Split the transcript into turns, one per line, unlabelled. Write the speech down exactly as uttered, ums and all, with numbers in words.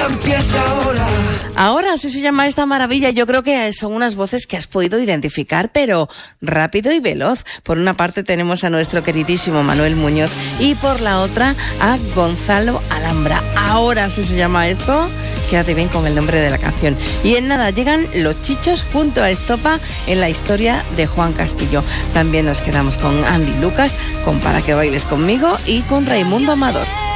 vida empieza ahora.
Ahora así se llama esta maravilla. Yo creo que son unas voces que has podido identificar, pero rápido y veloz. Por una parte tenemos a nuestro queridísimo Manuel Muñoz y por la otra a Gonzalo Alhambra. Ahora así se llama esto. Quédate bien con el nombre de la canción. Y en nada llegan Los Chichos junto a Estopa en la historia de Juan Castillo. También nos quedamos con Andy Lucas, con Para que bailes conmigo y con Raimundo Amador.